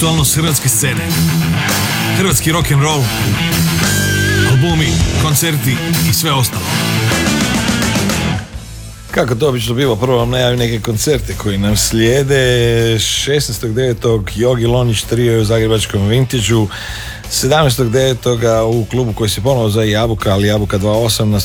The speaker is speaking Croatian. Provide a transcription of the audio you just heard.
aktualnost hrvatske scene. Hrvatski rock'n'roll, albumi, koncerti i sve ostalo. Kako to obično biva, prvo vam najavim neke koncerte koji nam slijede. 16.9. Jogi Lonić trio je u zagrebačkom Vintageu. 17.9. u klubu koji se ponovo zove Jabuka, ali Jabuka 28